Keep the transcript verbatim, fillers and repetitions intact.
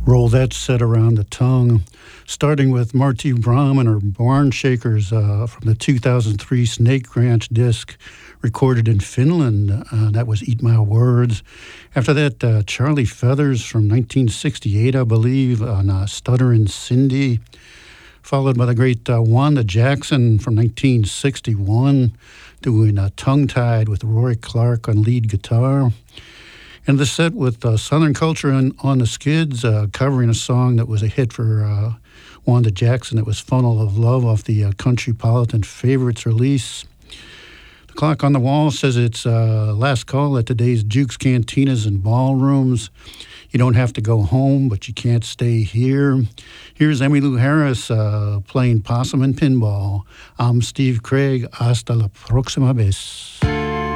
Roll that set around the tongue, starting with Marty Brahm and her Barn Shakers uh, from the two thousand three Snake Ranch disc recorded in Finland. Uh, that was Eat My Words. After that, uh, Charlie Feathers from nineteen sixty-eight, I believe, on uh, Stutterin' Cindy, followed by the great uh, Wanda Jackson from nineteen sixty-one, doing uh, Tongue Tied with Roy Clark on lead guitar. And the set with uh, Southern Culture on, on the Skids, uh, covering a song that was a hit for uh, Wanda Jackson. It was Funnel of Love off the uh, Countrypolitan Favorites release. The clock on the wall says it's uh, last call at today's Jukes, Cantinas, and Ballrooms. You don't have to go home, but you can't stay here. Here's Emmylou Harris uh, playing Possum and Pinball. I'm Steve Craig. Hasta la próxima vez.